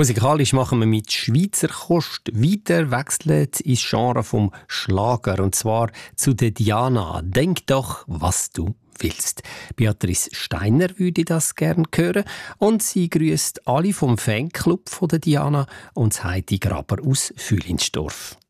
Musikalisch machen wir mit Schweizer Kost weiter, wechseln ins Genre vom Schlager, und zwar zu der Diana. Denk doch, was du willst. Beatrice Steiner würde das gerne hören und sie grüßt alle vom Fanclub von der Diana und Heidi Graber aus Fühlinsdorf.